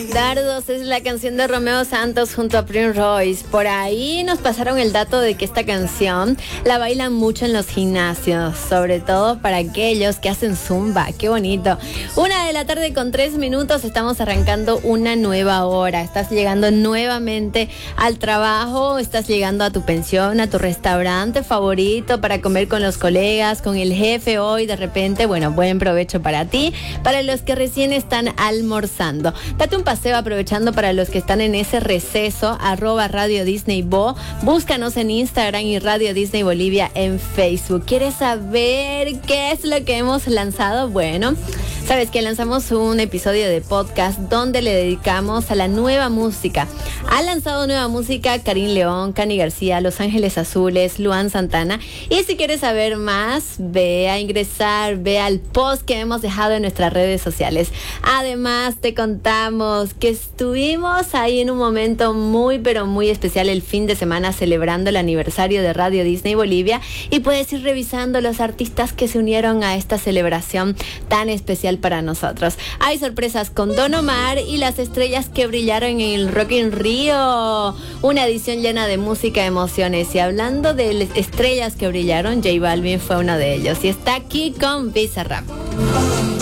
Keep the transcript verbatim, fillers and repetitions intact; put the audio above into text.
Dardos es la canción de Romeo Santos junto a Prince Royce. Por ahí nos pasaron el dato de que esta canción la bailan mucho en los gimnasios, sobre todo para aquellos que hacen zumba. ¡Qué bonito! Una de la tarde con tres minutos, estamos arrancando una nueva hora. Estás llegando nuevamente al trabajo, estás llegando a tu pensión, a tu restaurante favorito para comer con los colegas, con el jefe hoy. De repente, bueno, buen provecho para ti, para los que recién están almorzando. Date un paseo aprovechando para los que están en ese receso, arroba Radio Disney Bo. Búscanos en Instagram y Radio Disney Bolivia en Facebook. ¿Quieres saber qué es lo que hemos lanzado? Bueno, sabes que lanzamos un episodio de podcast donde le dedicamos a la nueva música. Ha lanzado nueva música Karim León, Cani García, Los Ángeles Azules, Luan Santana. Y si quieres saber más, ve a ingresar, ve al post que hemos dejado en nuestras redes sociales. Además, te contamos que estuvimos ahí en un momento muy, pero muy especial el fin de semana celebrando el aniversario de Radio Disney Bolivia, y puedes ir revisando los artistas que se unieron a esta celebración tan especial para nosotros. Hay sorpresas con Don Omar y las estrellas que brillaron en el Rock in Rio, una edición llena de música, emociones. Y hablando de estrellas que brillaron, J Balvin fue uno de ellos y está aquí con Bizarrap.